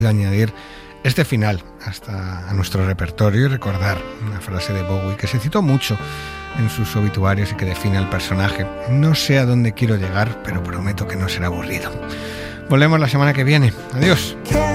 añadir este final hasta a nuestro repertorio y recordar una frase de Bowie que se citó mucho en sus obituarios y que define al personaje: no sé a dónde quiero llegar, pero prometo que no será aburrido. Volvemos la semana que viene. Adiós.